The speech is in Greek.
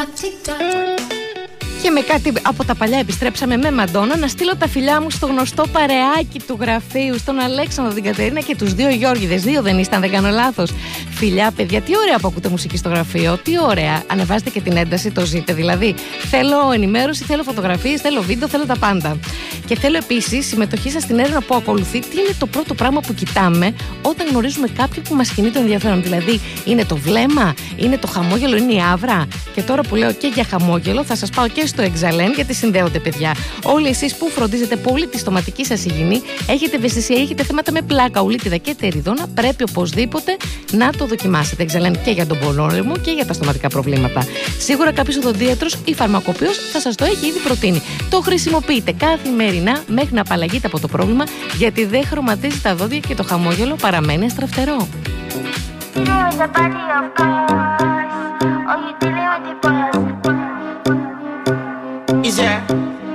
Και με κάτι από τα παλιά επιστρέψαμε με Μαντόνα. Να στείλω τα φιλιά μου στο γνωστό παρεάκι του γραφείου, στον Αλέξανδρο, την Κατερίνα και τους δύο Γιώργηδες. Δύο δεν είστε, αν δεν κάνω λάθος. Φιλιά, παιδιά, τι ωραία που ακούτε μουσική στο γραφείο. Τι ωραία. Ανεβάζετε και την ένταση, το ζείτε. Δηλαδή, θέλω ενημέρωση, θέλω φωτογραφίες, θέλω βίντεο, θέλω τα πάντα. Και θέλω επίσης συμμετοχή σας στην έρευνα που ακολουθεί. Τι είναι το πρώτο πράγμα που κοιτάμε όταν γνωρίζουμε κάποιον που μας κινεί το ενδιαφέρον? Δηλαδή, είναι το βλέμμα, είναι το χαμόγελο, είναι η άβρα. Και τώρα που λέω και για χαμόγελο, θα σας πάω και στο Εξαλέν, γιατί συνδέονται, παιδιά. Όλοι εσείς που φροντίζετε πολύ τη στοματική σας υγιεινή, έχετε ευαισθησία, έχετε θέματα με πλάκα, ουλίτιδα και τεριδόνα, πρέπει οπωσδήποτε να το δοκιμάσετε. Εξαλέν και για τον πόλεμο και για τα στοματικά προβλήματα. Σίγουρα κάποιος οδοντίατρος ή φαρμακοποιός θα σας το έχει ήδη προτείνει. Το χρησιμοποιείτε καθημερινά μέχρι να απαλλαγείτε από το πρόβλημα, γιατί δεν χρωματίζει τα δόντια και το χαμόγελο παραμένει αστραφτερό. Yeah.